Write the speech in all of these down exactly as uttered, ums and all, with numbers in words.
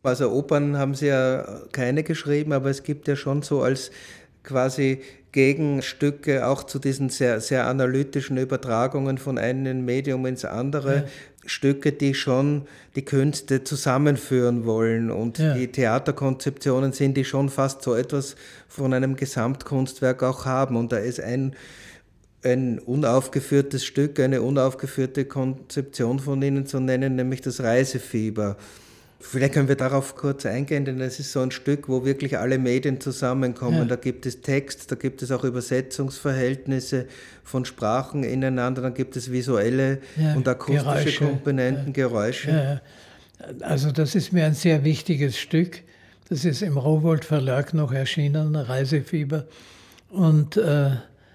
Also Opern haben Sie ja keine geschrieben, aber es gibt ja schon so als quasi Gegenstücke auch zu diesen sehr, sehr analytischen Übertragungen von einem Medium ins andere, Ja, Stücke, die schon die Künste zusammenführen wollen. Und ja, die Theaterkonzeptionen sind, die schon fast so etwas von einem Gesamtkunstwerk auch haben. Und da ist ein, ein unaufgeführtes Stück, eine unaufgeführte Konzeption von Ihnen zu nennen, nämlich das Reisefieber. Vielleicht können wir darauf kurz eingehen, denn es ist so ein Stück, wo wirklich alle Medien zusammenkommen. Da ja, gibt es Text, da gibt es auch Übersetzungsverhältnisse von Sprachen ineinander, dann gibt es visuelle ja, und akustische Geräusche. Ja, Komponenten, Geräusche. ja, ja. Also das ist mir ein sehr wichtiges Stück. Das ist im Rowohlt Verlag noch erschienen, Reisefieber. Und äh,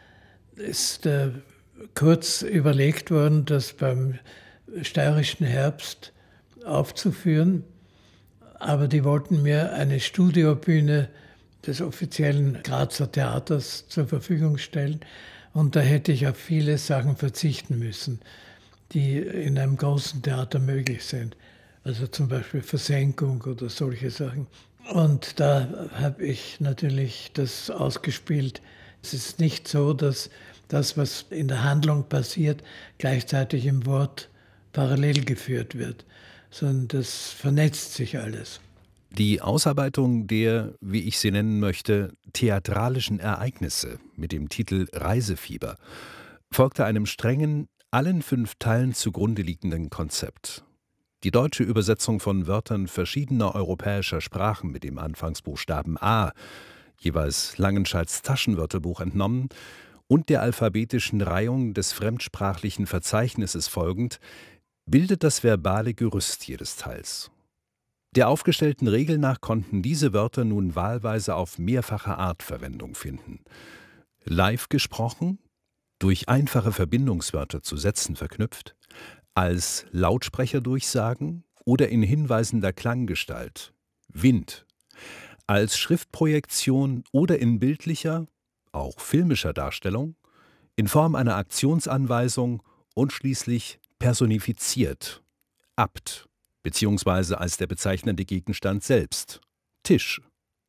ist äh, kurz überlegt worden, das beim Steirischen Herbst aufzuführen. Aber die wollten mir eine Studiobühne des offiziellen Grazer Theaters zur Verfügung stellen. Und da hätte ich auf viele Sachen verzichten müssen, die in einem großen Theater möglich sind. Also zum Beispiel Versenkung oder solche Sachen. Und da habe ich natürlich das ausgespielt. Es ist nicht so, dass das, was in der Handlung passiert, gleichzeitig im Wort parallel geführt wird, sondern das vernetzt sich alles. Die Ausarbeitung der, wie ich sie nennen möchte, theatralischen Ereignisse mit dem Titel Reisefieber folgte einem strengen, allen fünf Teilen zugrunde liegenden Konzept. Die deutsche Übersetzung von Wörtern verschiedener europäischer Sprachen mit dem Anfangsbuchstaben A, jeweils Langenscheids Taschenwörterbuch entnommen, und der alphabetischen Reihung des fremdsprachlichen Verzeichnisses folgend, bildet das verbale Gerüst jedes Teils. Der aufgestellten Regel nach konnten diese Wörter nun wahlweise auf mehrfache Art Verwendung finden. Live gesprochen, durch einfache Verbindungswörter zu Sätzen verknüpft, als Lautsprecherdurchsagen oder in hinweisender Klanggestalt, Wind, als Schriftprojektion oder in bildlicher, auch filmischer Darstellung, in Form einer Aktionsanweisung und schließlich personifiziert, Abt, beziehungsweise als der bezeichnende Gegenstand selbst, Tisch.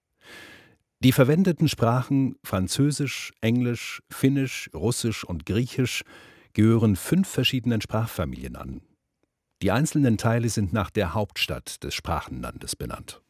Die verwendeten Sprachen Französisch, Englisch, Finnisch, Russisch und Griechisch gehören fünf verschiedenen Sprachfamilien an. Die einzelnen Teile sind nach der Hauptstadt des Sprachenlandes benannt.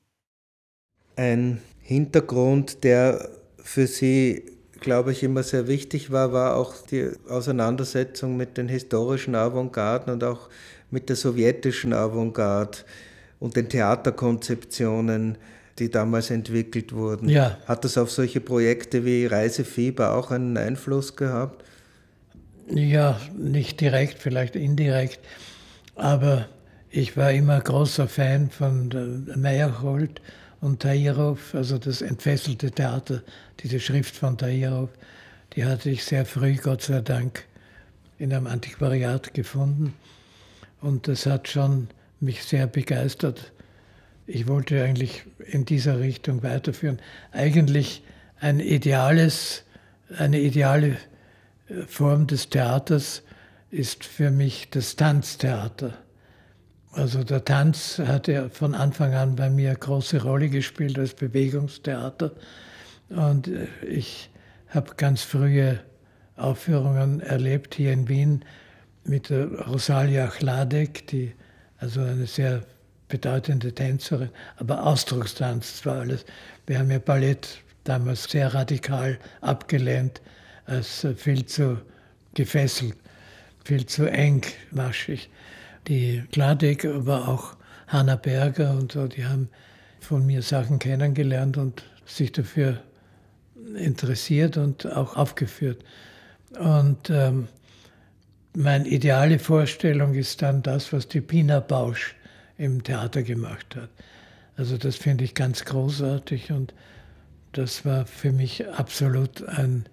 Ein Hintergrund, der für Sie, glaube ich, immer sehr wichtig war, war auch die Auseinandersetzung mit den historischen Avantgarden und auch mit der sowjetischen Avantgarde und den Theaterkonzeptionen, die damals entwickelt wurden. Ja, Hat das auf solche Projekte wie Reisefieber auch einen Einfluss gehabt? ja, nicht direkt, vielleicht indirekt, aber ich war immer großer Fan von der Meyerhold und Tairov, also das entfesselte Theater, diese Schrift von Tairov, die hatte ich sehr früh, Gott sei Dank, in einem Antiquariat gefunden. Und das hat schon mich sehr begeistert. Ich wollte eigentlich in dieser Richtung weiterführen. Eigentlich ein ideales, eine ideale Form des Theaters ist für mich das Tanztheater. Also der Tanz hat ja von Anfang an bei mir eine große Rolle gespielt als Bewegungstheater. Und ich habe ganz frühe Aufführungen erlebt hier in Wien mit der Rosalia Chladek, die also eine sehr bedeutende Tänzerin, aber Ausdruckstanz, das war alles. Wir haben ja Ballett damals sehr radikal abgelehnt, als viel zu gefesselt, viel zu engmaschig. Die Chladek, aber auch Hanna Berger und so, die haben von mir Sachen kennengelernt und sich dafür interessiert und auch aufgeführt. Und ähm, meine ideale Vorstellung ist dann das, was die Pina Bausch im Theater gemacht hat. Also das finde ich ganz großartig und das war für mich absolut ein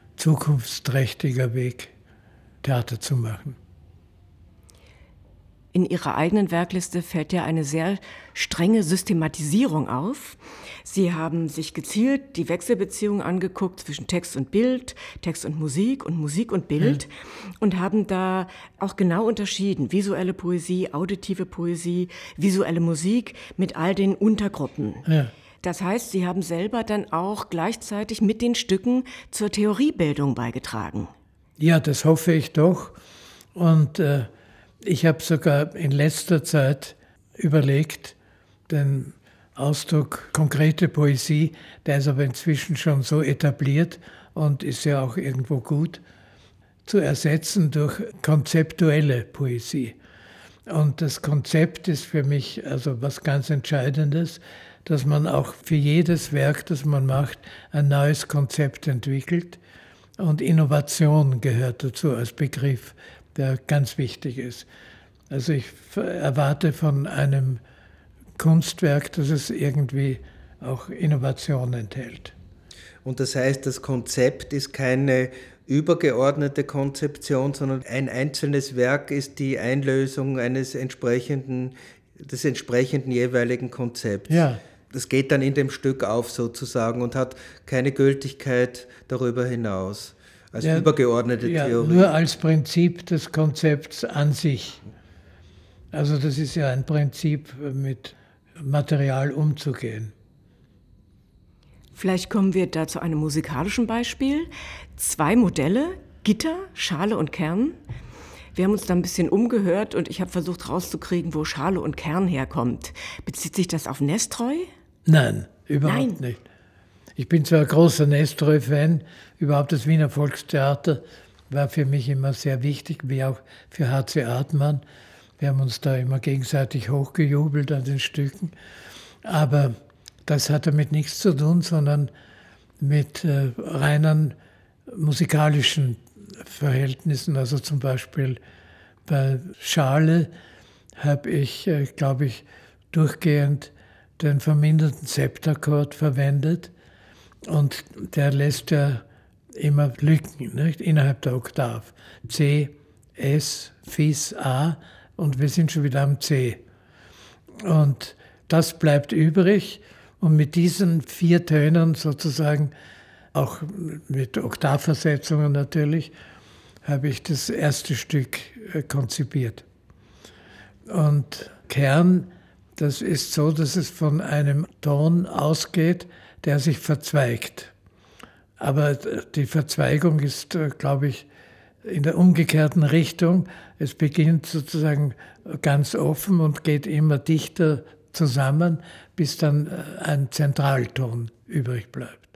zukunftsträchtiger Weg, Theater zu machen. in Ihrer eigenen Werkliste fällt ja eine sehr strenge Systematisierung auf. Sie haben sich gezielt die Wechselbeziehung angeguckt zwischen Text und Bild, Text und Musik und Musik und Bild mhm. und haben da auch genau unterschieden, visuelle Poesie, auditive Poesie, visuelle Musik mit all den Untergruppen. Ja. Das heißt, Sie haben selber dann auch gleichzeitig mit den Stücken zur Theoriebildung beigetragen. Ja, das hoffe ich doch. Und äh, ich habe sogar in letzter Zeit überlegt, den Ausdruck konkrete Poesie, der ist aber inzwischen schon so etabliert und ist ja auch irgendwo gut, zu ersetzen durch konzeptuelle Poesie. Und das Konzept ist für mich also was ganz Entscheidendes, dass man auch für jedes Werk, das man macht, ein neues Konzept entwickelt. Und Innovation gehört dazu als Begriff, der ganz wichtig ist. Also ich erwarte von einem Kunstwerk, dass es irgendwie auch Innovation enthält. Und das heißt, das Konzept ist keine übergeordnete Konzeption, sondern ein einzelnes Werk ist die Einlösung eines entsprechenden, des entsprechenden jeweiligen Konzepts. Ja. Das geht dann in dem Stück auf sozusagen und hat keine Gültigkeit darüber hinaus, als ja, übergeordnete ja, Theorie. Nur als Prinzip des Konzepts an sich. Also das ist ja ein Prinzip, mit Material umzugehen. Vielleicht kommen wir da zu einem musikalischen Beispiel. Zwei Modelle, Gitter, Schale und Kern. Wir haben uns da ein bisschen umgehört und ich habe versucht rauszukriegen, wo Schale und Kern herkommt. Bezieht sich das auf Nestroy? Nein, überhaupt Nein. nicht. Ich bin zwar ein großer Nestroy-Fan, überhaupt das Wiener Volkstheater war für mich immer sehr wichtig, wie auch für H C Artmann. Wir haben uns da immer gegenseitig hochgejubelt an den Stücken. Aber das hat damit nichts zu tun, sondern mit äh, reinen musikalischen Verhältnissen. Also zum Beispiel bei Schale habe ich, äh, glaube ich, durchgehend den verminderten Septakkord verwendet. Und der lässt ja immer Lücken, nicht? Innerhalb der Oktav. C, S, Fis, A und wir sind schon wieder am C. Und das bleibt übrig und mit diesen vier Tönen sozusagen, auch mit Oktavversetzungen natürlich, habe ich das erste Stück konzipiert. Und Kern, das ist so, dass es von einem Ton ausgeht, der sich verzweigt. Aber die Verzweigung ist, glaube ich, in der umgekehrten Richtung. Es beginnt sozusagen ganz offen und geht immer dichter zusammen, bis dann ein Zentralton übrig bleibt.